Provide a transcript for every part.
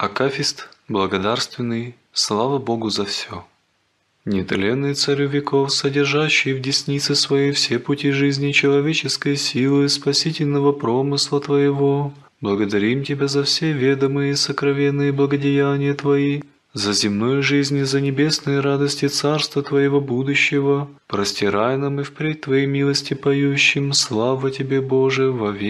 Акафист благодарственный, слава Богу за все. Нетленный царю веков, содержащий в деснице своей все пути жизни человеческой силы спасительного промысла Твоего, благодарим Тебя за все ведомые и сокровенные благодеяния Твои, за земную жизнь и за небесные радости Царства Твоего будущего. Простирай нам и впредь Твоей милости поющим, слава Тебе, Боже,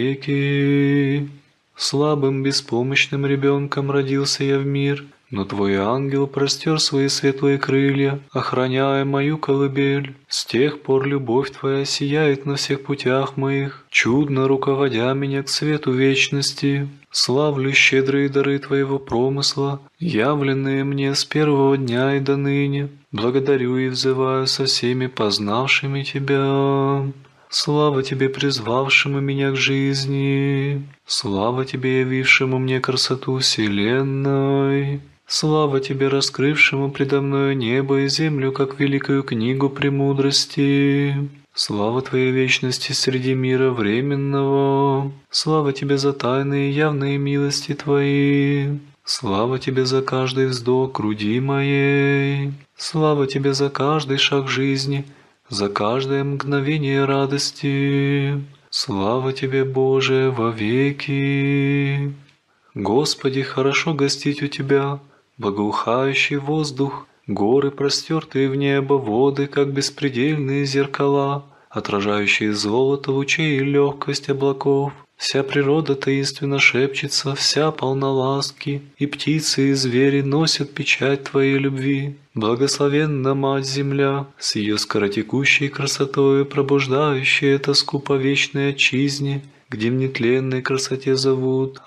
вовеки. Слабым, беспомощным ребенком родился я в мир, но Твой ангел простер свои светлые крылья, охраняя мою колыбель. С тех пор любовь Твоя сияет на всех путях моих, чудно руководя меня к свету вечности. Славлю щедрые дары Твоего промысла, явленные мне с первого дня и до ныне. Благодарю и взываю со всеми познавшими Тебя. Слава Тебе, призвавшему меня к жизни! Слава Тебе, явившему мне красоту вселенной! Слава Тебе, раскрывшему предо мною небо и землю, как великую книгу премудрости! Слава Твоей вечности среди мира временного! Слава Тебе за тайные и явные милости Твои! Слава Тебе за каждый вздох груди моей! Слава Тебе за каждый шаг жизни! За каждое мгновение радости. Слава Тебе, Боже, вовеки. Господи, хорошо гостить у Тебя, благоухающий воздух, горы, простертые в небо, воды, как беспредельные зеркала, отражающие золото лучей и легкость облаков. Вся природа таинственно шепчется, вся полна ласки, и птицы и звери носят печать Твоей любви. Благословенна Мать-Земля, с ее скоротекущей красотою, пробуждающая тоску по вечной отчизне, где в нетленной красоте зовут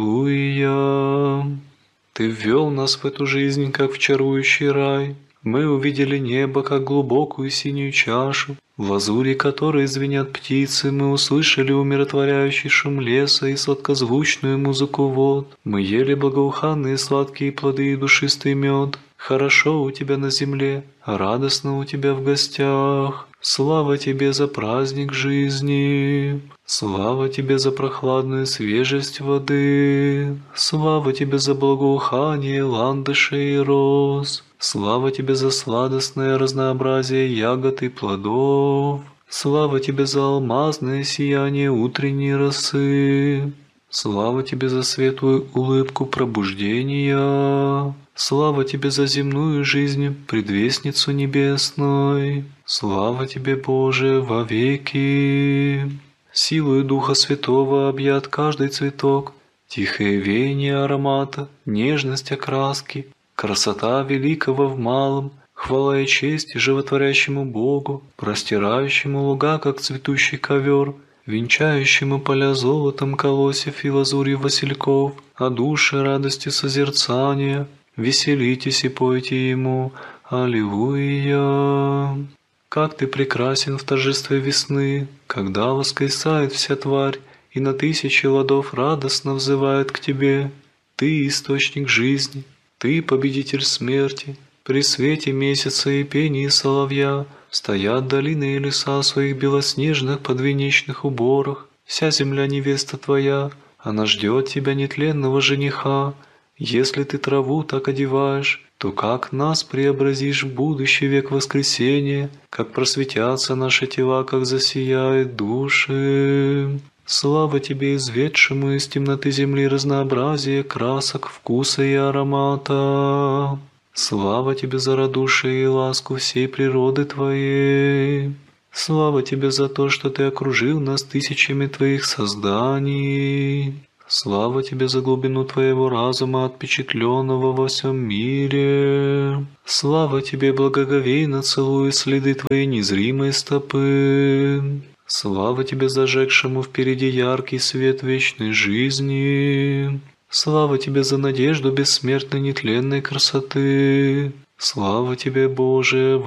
Аллилуйя. Ты ввел нас в эту жизнь, как в чарующий рай. Мы увидели небо, как глубокую синюю чашу, в лазури которой звенят птицы. Мы услышали умиротворяющий шум леса и сладкозвучную музыку вод. Мы ели благоуханные сладкие плоды и душистый мед. Хорошо у Тебя на земле, радостно у Тебя в гостях. Слава Тебе за праздник жизни. Слава Тебе за прохладную свежесть воды. Слава Тебе за благоухание ландышей и роз. Слава Тебе за сладостное разнообразие ягод и плодов. Слава Тебе за алмазное сияние утренней росы. Слава Тебе за светлую улыбку пробуждения. Слава Тебе за земную жизнь, предвестницу небесной. Слава Тебе, Боже, вовеки. Силою Духа Святого объят каждый цветок, тихое веяние аромата, нежность окраски, красота великого в малом, хвала и честь животворящему Богу, простирающему луга, как цветущий ковер, венчающему поля золотом колосьев и лазурью васильков, о душе радости созерцания. Веселитесь и пойте Ему, Аллилуйя! Как Ты прекрасен в торжестве весны, когда воскресает вся тварь, и на тысячи ладов радостно взывает к Тебе. Ты — источник жизни, Ты — победитель смерти. При свете месяца и пении соловья стоят долины и леса в своих белоснежных подвенечных уборах. Вся земля невеста Твоя, она ждет Тебя, нетленного жениха. Если Ты траву так одеваешь, то как нас преобразишь в будущий век воскресения, как просветятся наши тела, как засияют души. Слава Тебе, изведшему из темноты земли разнообразие красок, вкуса и аромата. Слава Тебе за радушие и ласку всей природы Твоей. Слава Тебе за то, что Ты окружил нас тысячами Твоих созданий. Слава Тебе за глубину Твоего разума, отпечатленного во всем мире. Слава Тебе, благоговейно целую следы Твоей незримой стопы. Слава Тебе, зажегшему впереди яркий свет вечной жизни. Слава Тебе за надежду бессмертной нетленной красоты. Слава Тебе, Боже,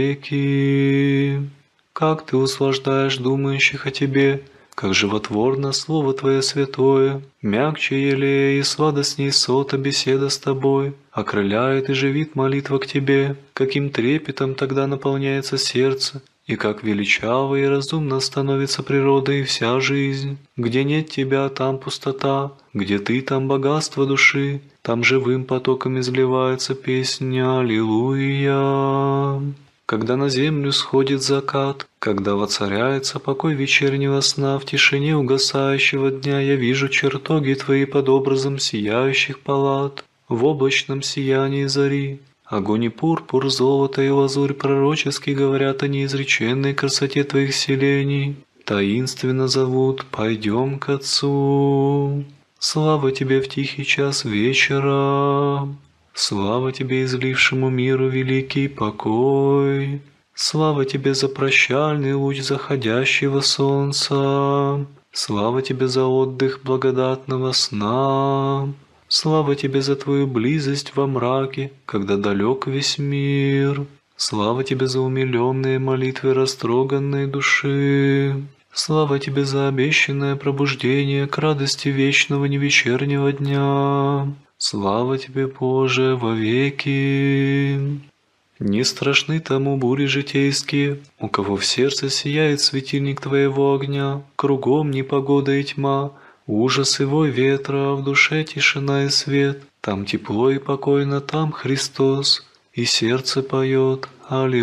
вовеки. Как Ты услаждаешь думающих о Тебе, как животворно Слово Твое святое, мягче елея и сладостней сота беседа с Тобой, окрыляет и живит молитва к Тебе, каким трепетом тогда наполняется сердце, И как величаво и разумно становится природа и вся жизнь. Где нет тебя, там пустота, где ты, там богатство души, там живым потоком изливается песня «Аллилуйя». Когда на землю сходит закат, когда воцаряется покой вечернего сна, в тишине угасающего дня я вижу чертоги твои под образом сияющих палат. В облачном сиянии зари огонь и пурпур, золото и лазурь пророчески говорят о неизреченной красоте твоих селений. Таинственно зовут «Пойдем к Отцу». Слава тебе в тихий час вечера. Слава тебе, излившему миру великий покой. Слава тебе за прощальный луч заходящего солнца. Слава тебе за отдых благодатного сна. Слава тебе за твою близость во мраке, когда далек весь мир. Слава тебе за умиленные молитвы растроганной души. Слава тебе за обещанное пробуждение к радости вечного невечернего дня. Слава тебе, Боже, вовеки! Не страшны тому бури житейские, у кого в сердце сияет светильник твоего огня, кругом непогода и тьма, ужас и вой ветра, а в душе тишина и свет. Там тепло и покойно, там Христос, и сердце поет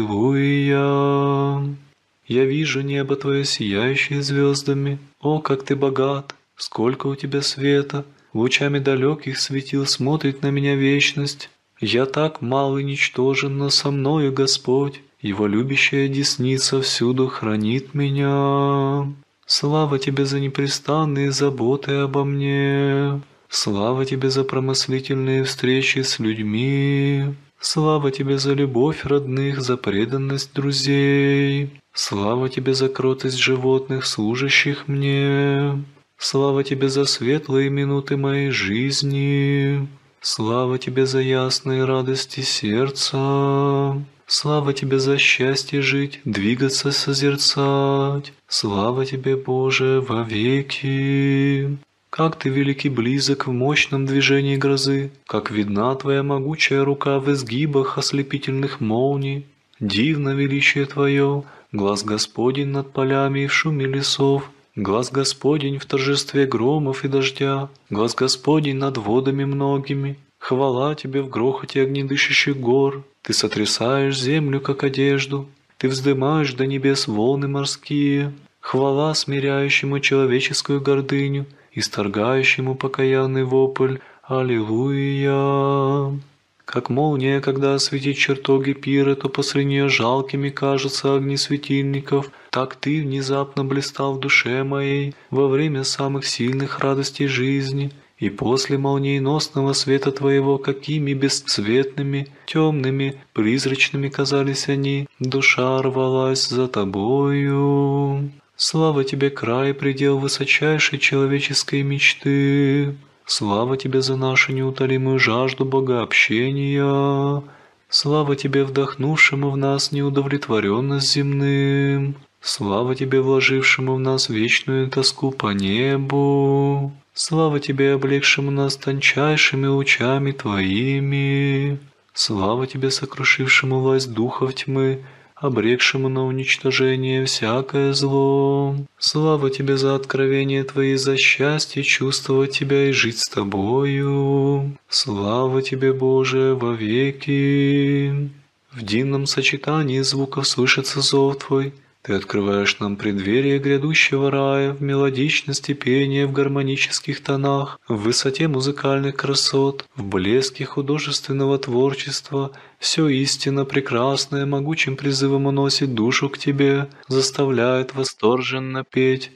«Аллилуйя». Я вижу небо твое сияющее звездами, о, как ты богат, сколько у тебя света! Лучами далеких светил смотрит на меня вечность. Я так мал и ничтожен, но со мною Господь, Его любящая десница всюду хранит меня. Слава тебе за непрестанные заботы обо мне. Слава тебе за промыслительные встречи с людьми. Слава тебе за любовь родных, за преданность друзей. Слава тебе за кротость животных, служащих мне. Слава тебе за светлые минуты моей жизни. Слава тебе за ясные радости сердца. Слава тебе за счастье жить, двигаться, созерцать. Слава тебе, Боже, вовеки. Как ты велик и близок в мощном движении грозы, как видна твоя могучая рука в изгибах ослепительных молний. Дивно величие твое, глаз Господень над полями и в шуме лесов. Глаз Господень в торжестве громов и дождя, глаз Господень над водами многими. Хвала тебе в грохоте огнедышащих гор. Ты сотрясаешь землю, как одежду, ты вздымаешь до небес волны морские. Хвала смиряющему человеческую гордыню, исторгающему покаянный вопль «Аллилуйя». Как молния, когда осветит чертоги пира, то после нее жалкими кажутся огни светильников, так ты внезапно блистал в душе моей во время самых сильных радостей жизни, и после молниеносного света твоего, какими бесцветными, темными, призрачными казались они, душа рвалась за тобою. Слава тебе, край, предел высочайшей человеческой мечты. Слава тебе за нашу неутолимую жажду богообщения. Слава тебе, вдохнувшему в нас неудовлетворенность земным. Слава тебе, вложившему в нас вечную тоску по небу. Слава тебе, облегшему нас тончайшими лучами твоими. Слава тебе, сокрушившему власть духов тьмы, обрекшему на уничтожение всякое зло. Слава тебе за откровение твои, за счастье чувствовать тебя и жить с тобою. Слава тебе, Боже, вовеки. В дивном сочетании звуков слышится зов твой. Ты открываешь нам преддверие грядущего рая в мелодичности пения, в гармонических тонах, в высоте музыкальных красот, в блеске художественного творчества. Все истинно прекрасное могучим призывом уносит душу к тебе, заставляет восторженно петь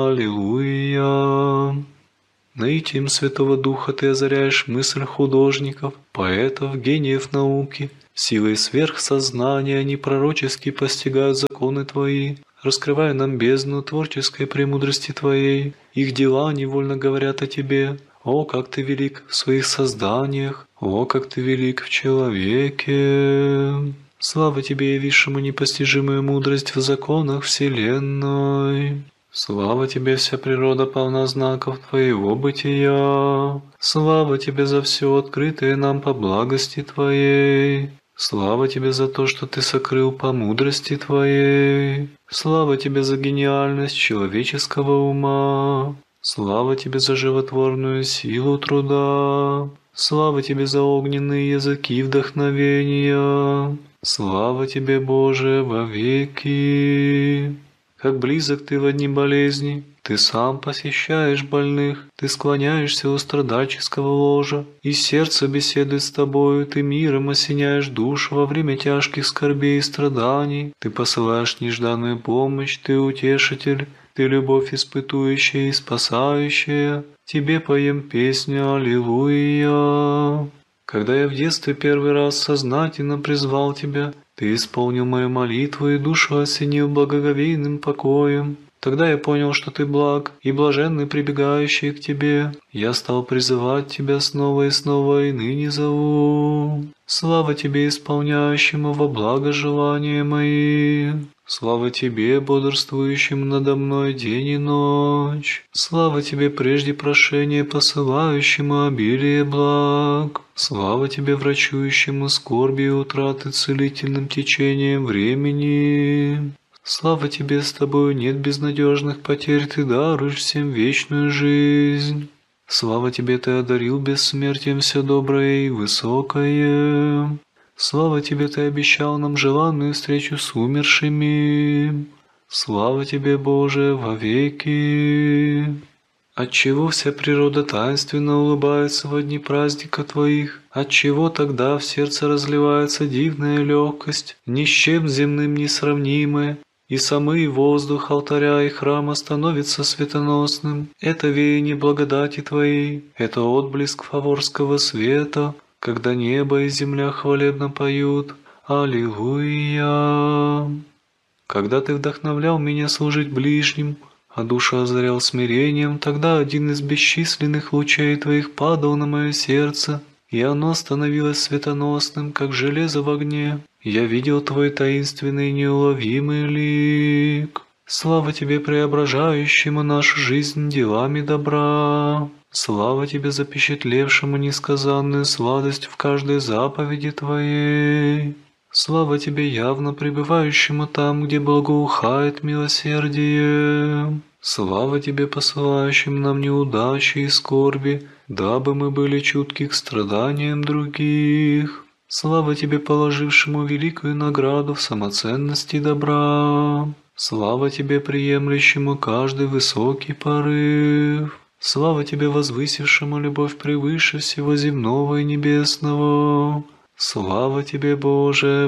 «Аллилуйя». Наитием Святого Духа ты озаряешь мысль художников, поэтов, гениев науки. Силой сверхсознания они пророчески постигают законы твои, раскрывая нам бездну творческой премудрости твоей. Их дела невольно говорят о тебе. О, как ты велик в своих созданиях! О, как ты велик в человеке! Слава тебе, явившему непостижимую мудрость в законах вселенной! Слава тебе, вся природа полна знаков твоего бытия! Слава тебе за все открытое нам по благости твоей! Слава Тебе за то, что Ты сокрыл по мудрости Твоей. Слава Тебе за гениальность человеческого ума. Слава Тебе за животворную силу труда. Слава Тебе за огненные языки вдохновения. Слава Тебе, Боже, вовеки. Как близок Ты в дни болезни, Ты сам посещаешь больных, Ты склоняешься у страдальческого ложа, и сердце беседует с Тобою, Ты миром осеняешь душу во время тяжких скорбей и страданий, Ты посылаешь нежданную помощь, Ты утешитель, Ты любовь испытующая и спасающая, Тебе поем песню «Аллилуйя». Когда я в детстве первый раз сознательно призвал Тебя, Ты исполнил мою молитву и душу осенил благоговейным покоем. Тогда я понял, что Ты благ и блаженный прибегающий к Тебе. Я стал призывать Тебя снова и ныне зову. Слава Тебе, исполняющему во благо желания мои. Слава Тебе, бодрствующему надо мной день и ночь. Слава Тебе, прежде прошения посылающему обилие благ. Слава Тебе, врачующему скорби и утраты целительным течением времени. Слава Тебе, с Тобою нет безнадежных потерь, Ты даруешь всем вечную жизнь. Слава Тебе, Ты одарил бессмертием все доброе и высокое. Слава Тебе, Ты обещал нам желанную встречу с умершими. Слава Тебе, Боже, вовеки. Отчего вся природа таинственно улыбается во дни праздника Твоих? Отчего тогда в сердце разливается дивная легкость, ни с чем земным несравнимая, и самый воздух алтаря и храма становится светоносным? Это веяние благодати Твоей, это отблеск фаворского света, когда небо и земля хвалебно поют «Аллилуйя». Когда Ты вдохновлял меня служить ближним, а душу озарял смирением, тогда один из бесчисленных лучей Твоих падал на мое сердце, и оно становилось светоносным, как железо в огне. Я видел Твой таинственный неуловимый лик. Слава Тебе, преображающему нашу жизнь делами добра. Слава Тебе, запечатлевшему несказанную сладость в каждой заповеди Твоей. Слава Тебе, явно пребывающему там, где благоухает милосердие. Слава Тебе, посылающим нам неудачи и скорби, дабы мы были чутки к страданиям других. Слава Тебе, положившему великую награду в самоценности добра. Слава Тебе, приемлющему каждый высокий порыв. Слава Тебе, возвысившему любовь превыше всего земного и небесного. Слава Тебе, Боже,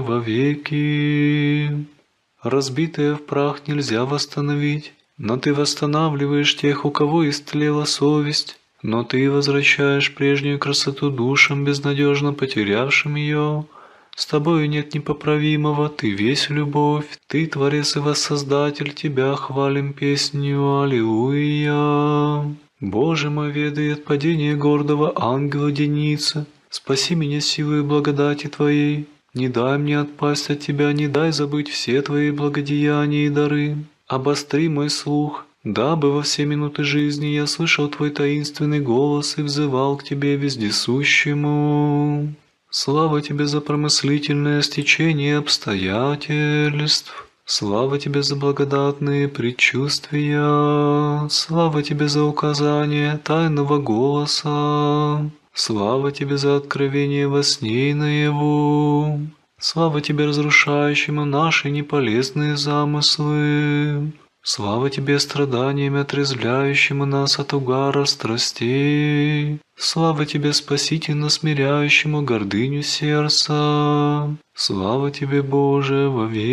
вовеки. Разбитое в прах нельзя восстановить, но Ты восстанавливаешь тех, у кого истлела совесть, но Ты возвращаешь прежнюю красоту душам, безнадежно потерявшим ее. С Тобою нет непоправимого, Ты весь любовь, Ты Творец и Воссоздатель, Тебя хвалим песнью «Аллилуйя». Боже мой, ведай от падения гордого ангела Деницы, спаси меня силой благодати Твоей, не дай мне отпасть от Тебя, не дай забыть все Твои благодеяния и дары. Обостри мой слух, дабы во все минуты жизни я слышал Твой таинственный голос и взывал к Тебе вездесущему. Слава Тебе за промыслительное стечение обстоятельств. Слава Тебе за благодатные предчувствия. Слава Тебе за указание тайного голоса. Слава Тебе за откровение во сне и наяву. Слава Тебе, разрушающему наши неполезные замыслы. Слава Тебе, страданиями отрезвляющему нас от угара страстей. Слава Тебе, спасительно смиряющему гордыню сердца. Слава Тебе, Боже,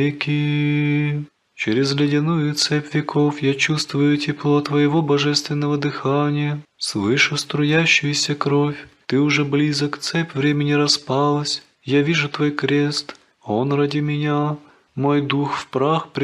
вовеки. Через ледяную цепь веков я чувствую тепло Твоего божественного дыхания, слышу струящуюся кровь. Ты уже близок, цепь времени распалась. Я вижу Твой крест, он ради меня. Мой дух в прах